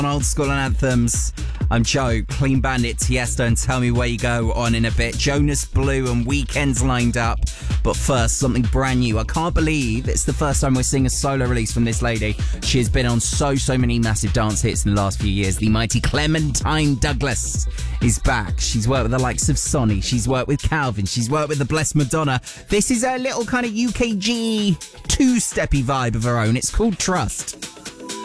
Old School Anthems. I'm Joe, Clean Bandit, Tiesto, and Tell Me Where You Go on in a bit. Jonas Blue and Weekends lined up. But first, something brand new. I can't believe it's the first time we're seeing a solo release from this lady. She has been on so many massive dance hits in the last few years. The mighty Clementine Douglas is back. She's worked with the likes of Sonny. She's worked with Calvin. She's worked with the Blessed Madonna. This is her little kind of UKG two-steppy vibe of her own. It's called Trust.